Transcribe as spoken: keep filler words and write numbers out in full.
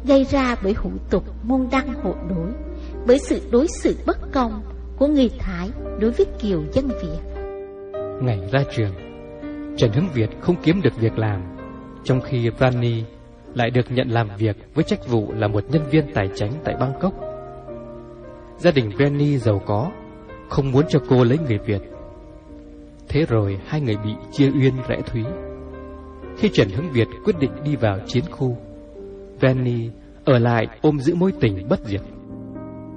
gây ra bởi hủ tục môn đăng hộ đối, bởi sự đối xử bất công của người Thái đối với kiều dân Việt. Ngày ra trường, Trần Hướng Việt không kiếm được việc làm, trong khi Rani lại được nhận làm việc với trách vụ là một nhân viên tài chánh tại Bangkok. Gia đình Rani giàu có, không muốn cho cô lấy người Việt. Thế rồi hai người bị chia uyên rẽ thúy. Khi Trần Hướng Việt quyết định đi vào chiến khu, Rani ở lại ôm giữ mối tình bất diệt.